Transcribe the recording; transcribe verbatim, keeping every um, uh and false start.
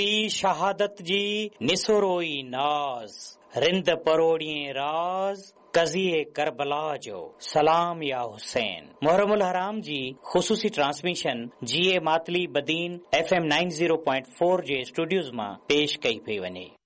शहादत जी निसोरोई नाज रिंद परोड़िए राज कज़िए करबला जो सलाम या हुसैन। मुहर्रमुल हराम जी ख़ुसूसी ट्रांसमिशन जी ए Matali Badin F M nine zero point four जे स्टूडियोज़ मां पेश कई पई वञे।